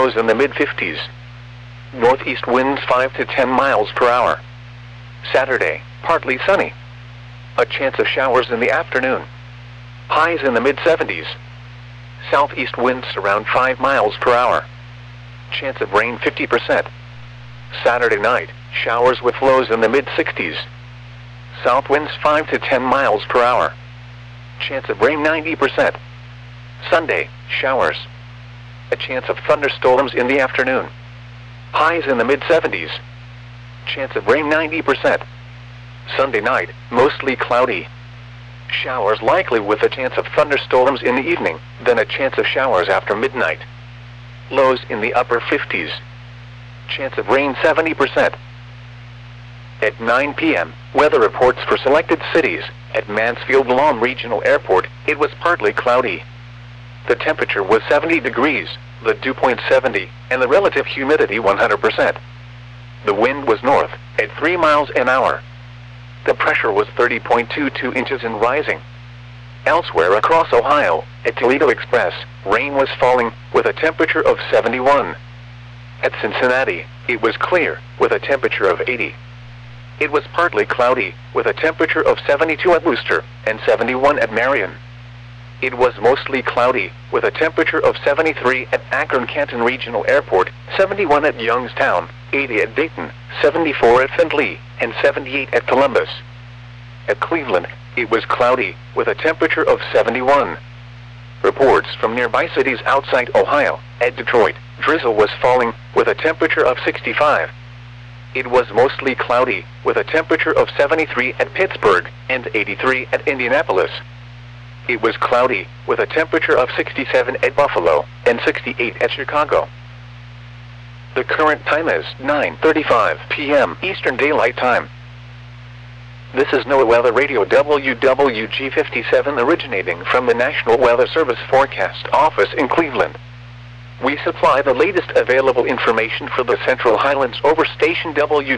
lows in the mid-50s. Northeast winds 5 to 10 miles per hour. Saturday, partly sunny. A chance of showers in the afternoon. Highs in the mid-70s. Southeast winds around 5 miles per hour. Chance of rain 50%. Saturday night, showers with lows in the mid-60s. South winds 5 to 10 miles per hour. Chance of rain 90%. Sunday, showers. A chance of thunderstorms in the afternoon. Highs in the mid-70s. Chance of rain 90%. Sunday night, mostly cloudy. Showers likely with a chance of thunderstorms in the evening, then a chance of showers after midnight. Lows in the upper 50s. Chance of rain 70%. At 9 p.m., weather reports for selected cities. At Mansfield Lawn Regional Airport, it was partly cloudy. The temperature was 70 degrees, the dew point 70, and the relative humidity 100%. The wind was north, at 3 miles an hour. The pressure was 30.22 inches and rising. Elsewhere across Ohio, at Toledo Express, rain was falling, with a temperature of 71. At Cincinnati, it was clear, with a temperature of 80. It was partly cloudy, with a temperature of 72 at Wooster, and 71 at Marion. It was mostly cloudy, with a temperature of 73 at Akron-Canton Regional Airport, 71 at Youngstown, 80 at Dayton, 74 at Findlay, and 78 at Columbus. At Cleveland, it was cloudy, with a temperature of 71. Reports from nearby cities outside Ohio. At Detroit, drizzle was falling, with a temperature of 65. It was mostly cloudy, with a temperature of 73 at Pittsburgh, and 83 at Indianapolis. It was cloudy, with a temperature of 67 at Buffalo, and 68 at Chicago. The current time is 9:35 p.m. Eastern Daylight Time. This is NOAA Weather Radio WWG57 originating from the National Weather Service Forecast Office in Cleveland. We supply the latest available information for the Central Highlands over station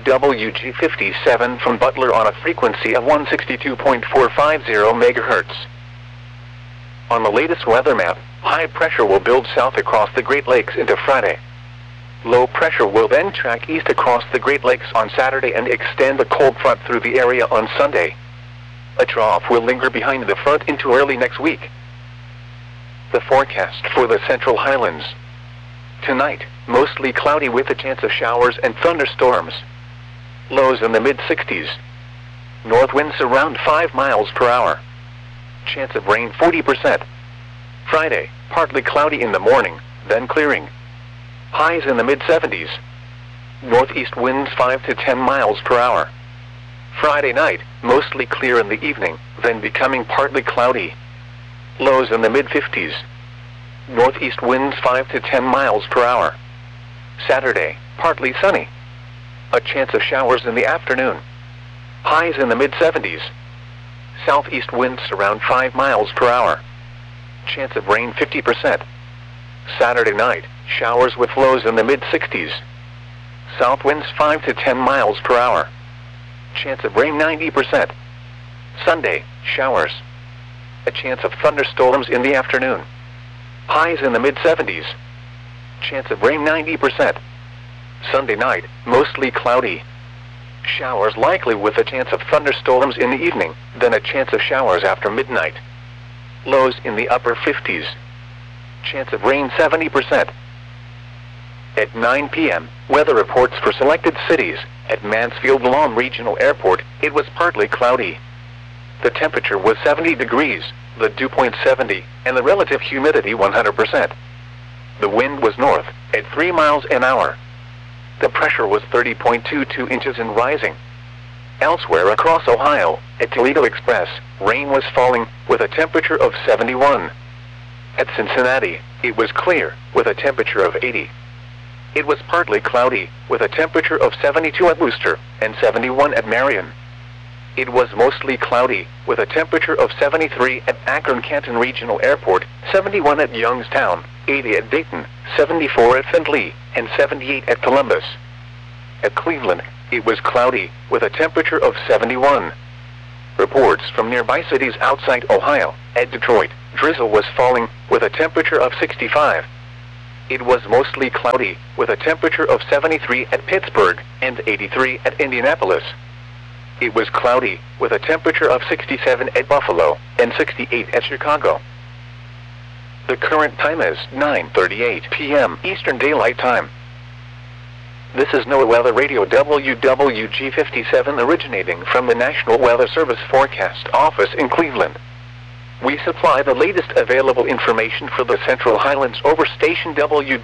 WWG57 from Butler on a frequency of 162.450 MHz. On the latest weather map, high pressure will build south across the Great Lakes into Friday. Low pressure will then track east across the Great Lakes on Saturday and extend a cold front through the area on Sunday. A trough will linger behind the front into early next week. The forecast for the Central Highlands. Tonight, mostly cloudy with a chance of showers and thunderstorms. Lows in the mid-60s. North winds around 5 miles per hour. Chance of rain 40%. Friday, partly cloudy in the morning, then clearing. Highs in the mid-70s. Northeast winds 5 to 10 miles per hour. Friday night, mostly clear in the evening, then becoming partly cloudy. Lows in the mid-50s. Northeast winds 5 to 10 miles per hour. Saturday, partly sunny. A chance of showers in the afternoon. Highs in the mid-70s. Southeast winds around 5 miles per hour. Chance of rain 50%. Saturday night, showers with lows in the mid-60s. South winds 5 to 10 miles per hour. Chance of rain 90%. Sunday, showers. A chance of thunderstorms in the afternoon. Highs in the mid-70s. Chance of rain 90%. Sunday night, mostly cloudy. Showers likely with a chance of thunderstorms in the evening, then a chance of showers after midnight. Lows in the upper 50s. Chance of rain 70%. At 9 p.m., weather reports for selected cities. At Mansfield Lawn Regional Airport, it was partly cloudy. The temperature was 70 degrees, the dew point 70, and the relative humidity 100%. The wind was north, at 3 miles an hour. The pressure was 30.22 inches and rising. Elsewhere across Ohio, at Toledo Express, rain was falling, with a temperature of 71. At Cincinnati, it was clear, with a temperature of 80. It was partly cloudy, with a temperature of 72 at Wooster, and 71 at Marion. It was mostly cloudy, with a temperature of 73 at Akron-Canton Regional Airport, 71 at Youngstown, 80 at Dayton, 74 at Findlay, and 78 at Columbus. At Cleveland, it was cloudy, with a temperature of 71. Reports from nearby cities outside Ohio. At Detroit, drizzle was falling, with a temperature of 65. It was mostly cloudy, with a temperature of 73 at Pittsburgh and 83 at Indianapolis. It was cloudy, with a temperature of 67 at Buffalo and 68 at Chicago. The current time is 9:38 p.m. Eastern Daylight Time. This is NOAA Weather Radio WWG57 originating from the National Weather Service Forecast Office in Cleveland. We supply the latest available information for the Central Highlands over station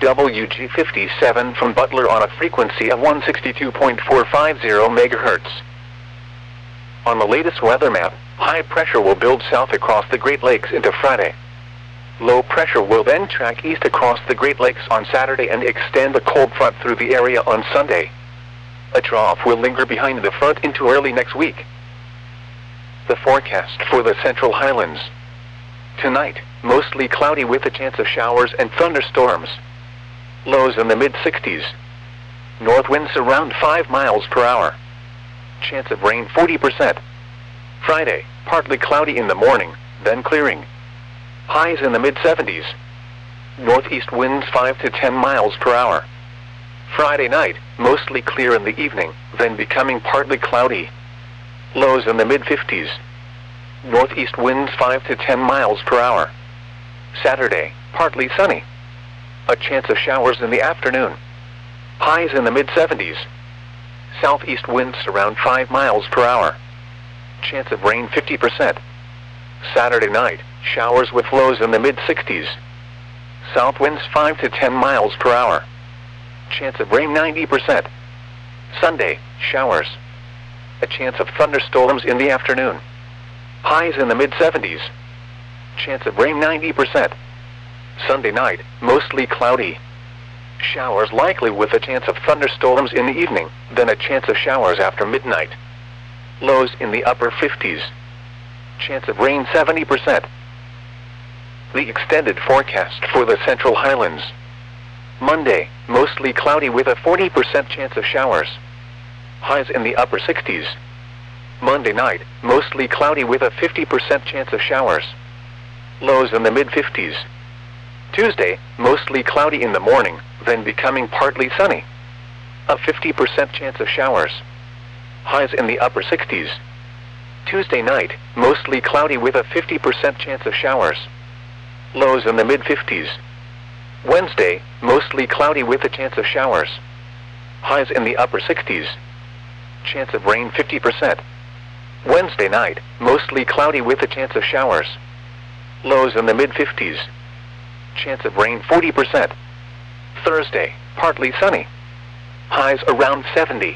WWG57 from Butler on a frequency of 162.450 MHz. On the latest weather map, high pressure will build south across the Great Lakes into Friday. Low pressure will then track east across the Great Lakes on Saturday and extend a cold front through the area on Sunday. A trough will linger behind the front into early next week. The forecast for the Central Highlands. Tonight, mostly cloudy with a chance of showers and thunderstorms. Lows in the mid-60s. North winds around 5 miles per hour. Chance of rain 40%. Friday, partly cloudy in the morning, then clearing. Highs in the mid-70s. Northeast winds 5 to 10 miles per hour. Friday night, mostly clear in the evening, then becoming partly cloudy. Lows in the mid-50s. Northeast winds 5 to 10 miles per hour. Saturday, partly sunny. A chance of showers in the afternoon. Highs in the mid-70s. Southeast winds around 5 miles per hour. Chance of rain 50%. Saturday night, showers with lows in the mid-60s. South winds 5 to 10 miles per hour. Chance of rain 90%. Sunday, showers. A chance of thunderstorms in the afternoon. Highs in the mid-70s. Chance of rain 90%. Sunday night, mostly cloudy. Showers likely with a chance of thunderstorms in the evening, then a chance of showers after midnight. Lows in the upper 50s. Chance of rain 70%. The extended forecast for the Central Highlands. Monday, mostly cloudy with a 40% chance of showers. Highs in the upper 60s. Monday night, mostly cloudy with a 50% chance of showers. Lows in the mid-50s. Tuesday, mostly cloudy in the morning, then becoming partly sunny. A 50% chance of showers. Highs in the upper 60s. Tuesday night, mostly cloudy with a 50% chance of showers. Lows in the mid-50s. Wednesday, mostly cloudy with a chance of showers. Highs in the upper 60s. Chance of rain 50%. Wednesday night, mostly cloudy with a chance of showers. Lows in the mid-50s. Chance of rain 40%. Thursday, partly sunny. Highs around 70.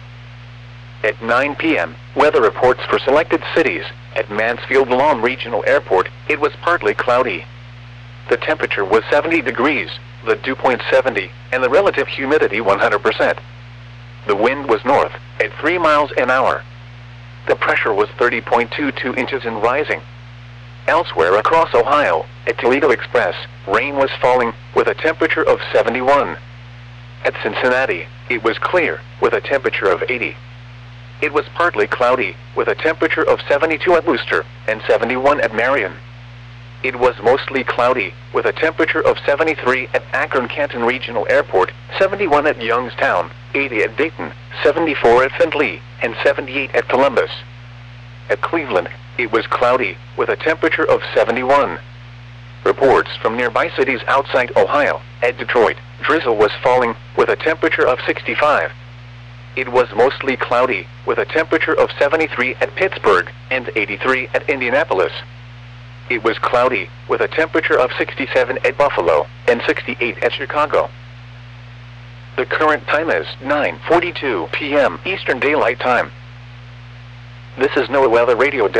At 9 p.m., weather reports for selected cities. At Mansfield Lawn Regional Airport, it was partly cloudy. The temperature was 70 degrees, the dew point 70, and the relative humidity 100%. The wind was north, at 3 miles an hour. The pressure was 30.22 inches and rising. Elsewhere across Ohio, at Toledo Express, rain was falling, with a temperature of 71. At Cincinnati, it was clear, with a temperature of 80. It was partly cloudy, with a temperature of 72 at Worcester, and 71 at Marion. It was mostly cloudy, with a temperature of 73 at Akron-Canton Regional Airport, 71 at Youngstown, 80 at Dayton, 74 at Findlay, and 78 at Columbus. At Cleveland, it was cloudy, with a temperature of 71. Reports from nearby cities outside Ohio. At Detroit, drizzle was falling, with a temperature of 65. It was mostly cloudy, with a temperature of 73 at Pittsburgh, and 83 at Indianapolis. It was cloudy, with a temperature of 67 at Buffalo, and 68 at Chicago. The current time is 9:42 p.m. Eastern Daylight Time. This is NOAA Weather Radio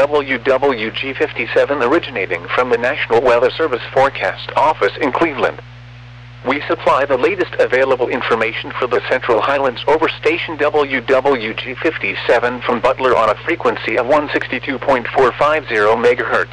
WWG57 originating from the National Weather Service Forecast Office in Cleveland. We supply the latest available information for the Central Highlands over station WWG57 from Butler on a frequency of 162.450 MHz.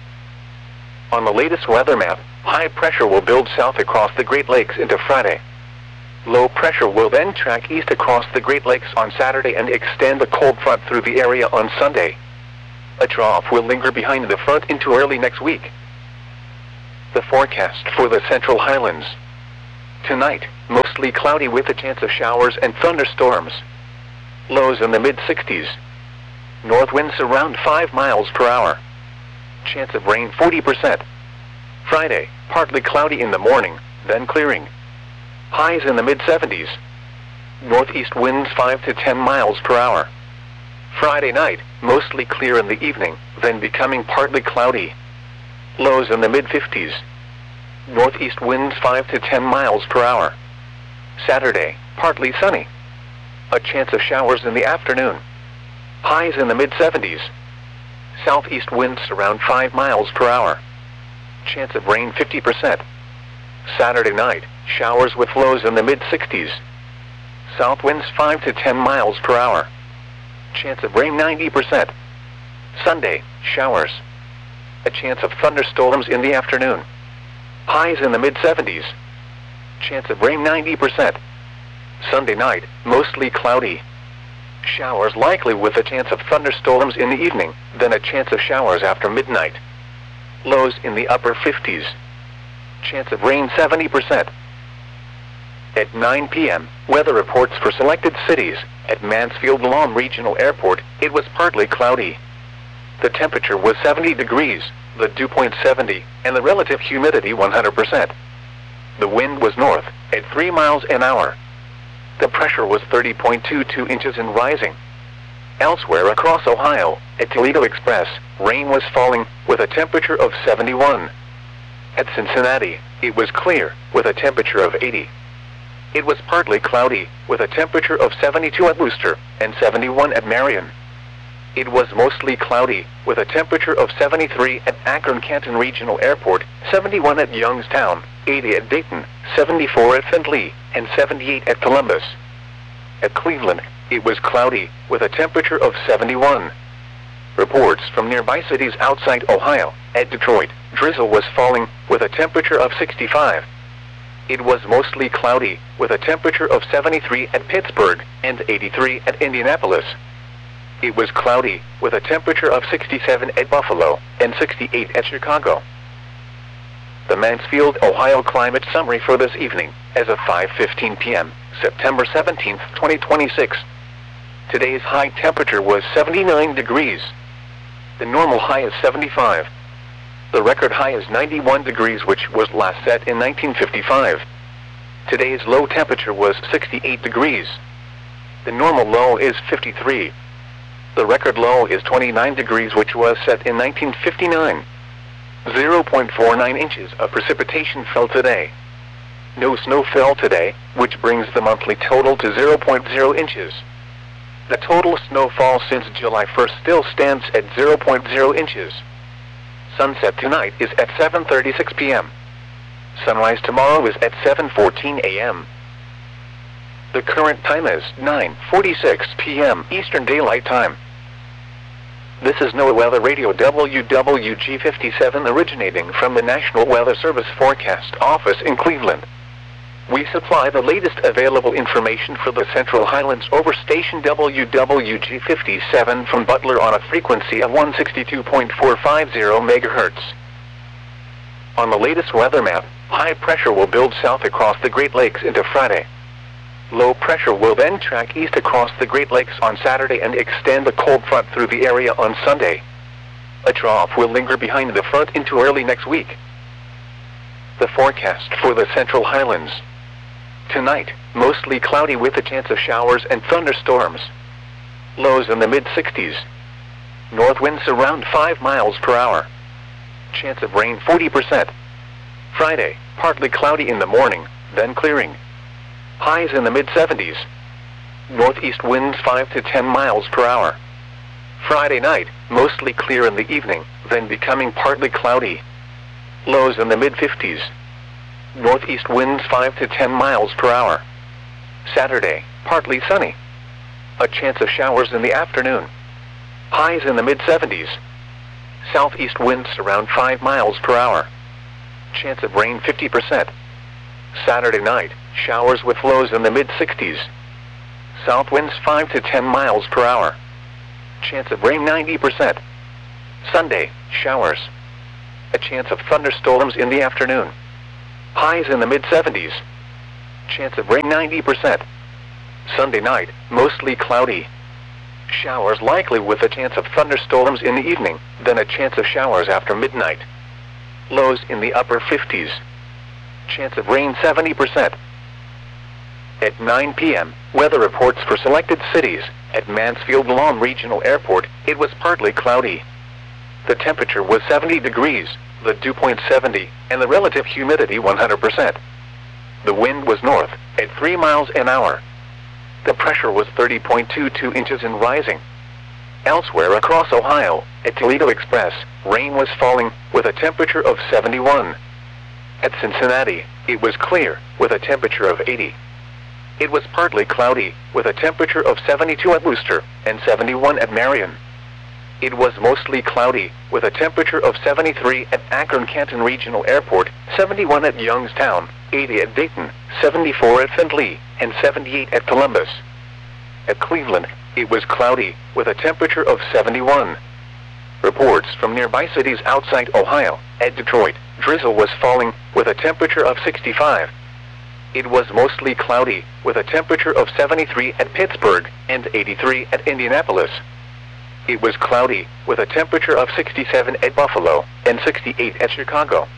On the latest weather map, high pressure will build south across the Great Lakes into Friday. Low pressure will then track east across the Great Lakes on Saturday and extend a cold front through the area on Sunday. A trough will linger behind the front into early next week. The forecast for the Central Highlands. Tonight, mostly cloudy with a chance of showers and thunderstorms. Lows in the mid-60s. North winds around 5 miles per hour. Chance of rain 40%. Friday, partly cloudy in the morning, then clearing. Highs in the mid-70s. Northeast winds 5 to 10 miles per hour. Friday night, mostly clear in the evening, then becoming partly cloudy. Lows in the mid-50s. Northeast winds 5 to 10 miles per hour. Saturday, partly sunny. A chance of showers in the afternoon. Highs in the mid-70s. Southeast winds around 5 miles per hour. Chance of rain 50%. Saturday night, showers with lows in the mid-60s. South winds 5 to 10 miles per hour. Chance of rain 90%. Sunday, showers. A chance of thunderstorms in the afternoon. Highs in the mid-70s. Chance of rain 90%. Sunday night, mostly cloudy. Showers likely with a chance of thunderstorms in the evening, then a chance of showers after midnight. Lows in the upper 50s. Chance of rain 70%. At 9 p.m., weather reports for selected cities. At Mansfield Lawn Regional Airport, it was partly cloudy. The temperature was 70 degrees, the dew point 70, and the relative humidity 100%. The wind was north, at 3 miles an hour. The pressure was 30.22 inches and rising. Elsewhere across Ohio, at Toledo Express, rain was falling, with a temperature of 71. At Cincinnati, it was clear, with a temperature of 80. It was partly cloudy, with a temperature of 72 at Wooster, and 71 at Marion. It was mostly cloudy, with a temperature of 73 at Akron-Canton Regional Airport, 71 at Youngstown, 80 at Dayton, 74 at Findlay, and 78 at Columbus. At Cleveland, it was cloudy, with a temperature of 71. Reports from nearby cities outside Ohio. At Detroit, drizzle was falling, with a temperature of 65. It was mostly cloudy, with a temperature of 73 at Pittsburgh, and 83 at Indianapolis. It was cloudy, with a temperature of 67 at Buffalo, and 68 at Chicago. The Mansfield, Ohio climate summary for this evening, as of 5:15 p.m., September 17, 2026. Today's high temperature was 79 degrees. The normal high is 75. The record high is 91 degrees, which was last set in 1955. Today's low temperature was 68 degrees. The normal low is 53. The record low is 29 degrees, which was set in 1959. 0.49 inches of precipitation fell today. No snow fell today, which brings the monthly total to 0.0 inches. The total snowfall since July 1st still stands at 0.0 inches. Sunset tonight is at 7:36 p.m. Sunrise tomorrow is at 7:14 a.m. The current time is 9:46 p.m. Eastern Daylight Time. This is NOAA Weather Radio WWG57 originating from the National Weather Service Forecast Office in Cleveland. We supply the latest available information for the Central Highlands over station WWG57 from Butler on a frequency of 162.450 MHz. On the latest weather map, high pressure will build south across the Great Lakes into Friday. Low pressure will then track east across the Great Lakes on Saturday and extend a cold front through the area on Sunday. A trough will linger behind the front into early next week. The forecast for the Central Highlands. Tonight, mostly cloudy with a chance of showers and thunderstorms. Lows in the mid-60s. North winds around 5 miles per hour. Chance of rain 40%. Friday, partly cloudy in the morning, then clearing. Highs in the mid-70s. Northeast winds 5 to 10 miles per hour. Friday night, mostly clear in the evening, then becoming partly cloudy. Lows in the mid-50s. Northeast winds 5 to 10 miles per hour. Saturday, partly sunny. A chance of showers in the afternoon. Highs in the mid-70s. Southeast winds around 5 miles per hour. Chance of rain 50%. Saturday night, showers with lows in the mid-60s. South winds 5 to 10 miles per hour. Chance of rain 90%. Sunday, showers. A chance of thunderstorms in the afternoon. Highs in the mid-70s. Chance of rain 90%. Sunday night, mostly cloudy. Showers likely with a chance of thunderstorms in the evening, then a chance of showers after midnight. Lows in the upper 50s. Chance of rain 70%. At 9 p.m., weather reports for selected cities. At Mansfield Lawn Regional Airport, it was partly cloudy. The temperature was 70 degrees, the dew point 70, and the relative humidity 100%. The wind was north, at 3 miles an hour. The pressure was 30.22 inches and rising. Elsewhere across Ohio, at Toledo Express, rain was falling, with a temperature of 71. At Cincinnati, it was clear, with a temperature of 80. It was partly cloudy, with a temperature of 72 at Worcester, and 71 at Marion. It was mostly cloudy, with a temperature of 73 at Akron-Canton Regional Airport, 71 at Youngstown, 80 at Dayton, 74 at Findlay, and 78 at Columbus. At Cleveland, it was cloudy, with a temperature of 71. Reports from nearby cities outside Ohio. At Detroit, drizzle was falling, with a temperature of 65. It was mostly cloudy, with a temperature of 73 at Pittsburgh, and 83 at Indianapolis. It was cloudy, with a temperature of 67 at Buffalo, and 68 at Chicago.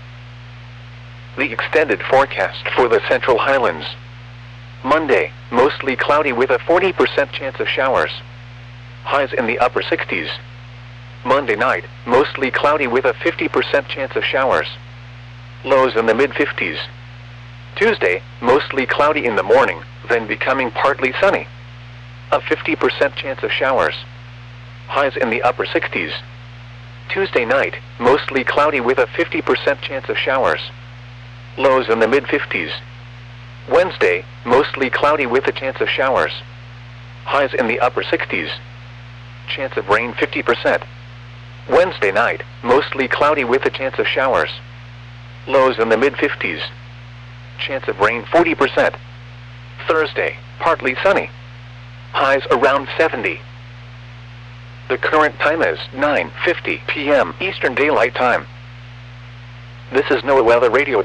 The extended forecast for the Central Highlands. Monday, mostly cloudy with a 40% chance of showers. Highs in the upper 60s. Monday night, mostly cloudy with a 50% chance of showers. Lows in the mid-50s. Tuesday, mostly cloudy in the morning, then becoming partly sunny. A 50% chance of showers. Highs in the upper 60s. Tuesday night, mostly cloudy with a 50% chance of showers. Lows in the mid-50s. Wednesday, mostly cloudy with a chance of showers. Highs in the upper 60s. Chance of rain 50%. Wednesday night, mostly cloudy with a chance of showers. Lows in the mid-50s. Chance of rain 40%. Thursday, partly sunny. Highs around 70. The current time is 9:50 p.m. Eastern Daylight Time. This is NOAA Weather Radio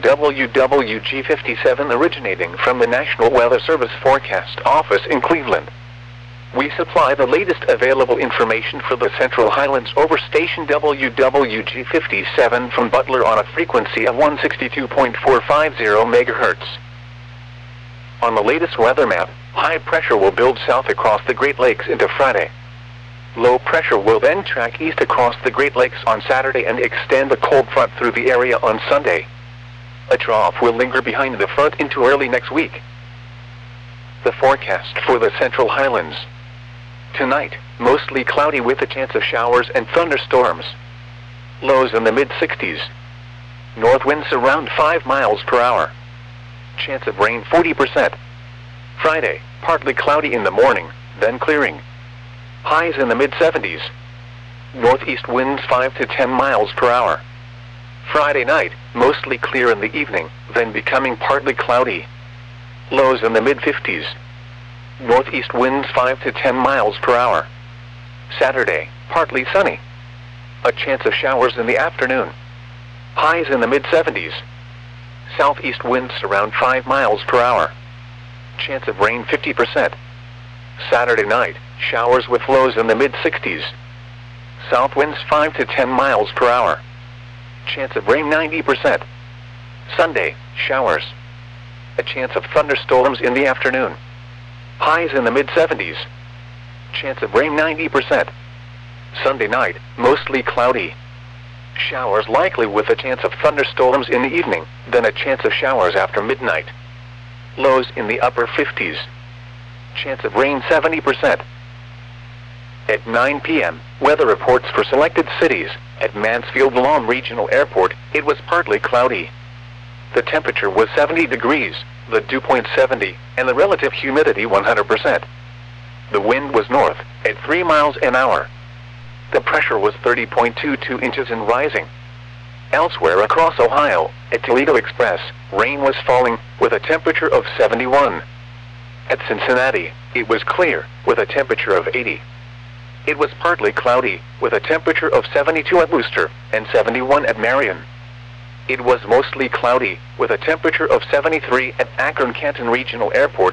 WWG57 originating from the National Weather Service Forecast Office in Cleveland. We supply the latest available information for the Central Highlands over station WWG57 from Butler on a frequency of 162.450 MHz. On the latest weather map, high pressure will build south across the Great Lakes into Friday. Low pressure will then track east across the Great Lakes on Saturday and extend a cold front through the area on Sunday. A trough will linger behind the front into early next week. The forecast for the Central Highlands. Tonight, mostly cloudy with a chance of showers and thunderstorms. Lows in the mid-60s. North winds around 5 miles per hour. Chance of rain 40%. Friday, partly cloudy in the morning, then clearing. Highs in the mid-70s. Northeast winds 5 to 10 miles per hour. Friday night, mostly clear in the evening, then becoming partly cloudy. Lows in the mid-50s. Northeast winds 5 to 10 miles per hour. Saturday, partly sunny. A chance of showers in the afternoon. Highs in the mid-70s. Southeast winds around 5 miles per hour. Chance of rain 50%. Saturday night, showers with lows in the mid-60s. South winds 5 to 10 miles per hour. Chance of rain 90%. Sunday, showers. A chance of thunderstorms in the afternoon. Highs in the mid-70s. Chance of rain 90%. Sunday night, mostly cloudy. Showers likely with a chance of thunderstorms in the evening, then a chance of showers after midnight. Lows in the upper 50s. Chance of rain 70%. At 9 p.m., weather reports for selected cities. At Mansfield Lawn Regional Airport, it was partly cloudy. The temperature was 70 degrees, the dew point 70, and the relative humidity 100%. The wind was north, at 3 miles an hour. The pressure was 30.22 inches and rising. Elsewhere across Ohio, at Toledo Express, rain was falling, with a temperature of 71. At Cincinnati, it was clear, with a temperature of 80. It was partly cloudy, with a temperature of 72 at Worcester, and 71 at Marion. It was mostly cloudy, with a temperature of 73 at Akron Canton Regional Airport